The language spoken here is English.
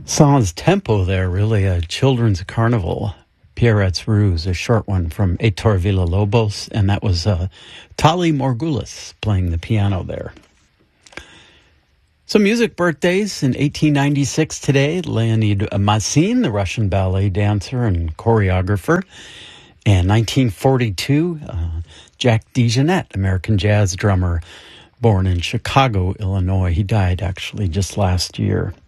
Sans tempo there, really a children's carnival. Pierret's Ruse, a short one from Heitor Villa-Lobos, and that was Tali Morgulis playing the piano there. Some music birthdays in 1896 today. Leonid Massin, the Russian ballet dancer and choreographer. And 1942, Jack DeJohnette, American jazz drummer, born in Chicago, Illinois. He died actually just last year.